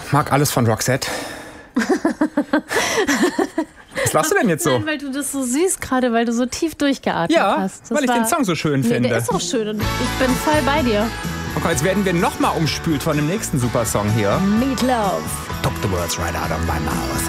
mag alles von Roxette. Was lachst du denn jetzt so? Nein, weil du das so süß gerade, weil du so tief durchgeatmet hast. Weil ich den Song so schön finde. Der ist auch schön und ich bin voll bei dir. Okay, jetzt werden wir nochmal umspült von dem nächsten Supersong hier. Meatloaf. Took the words right out of my mouth.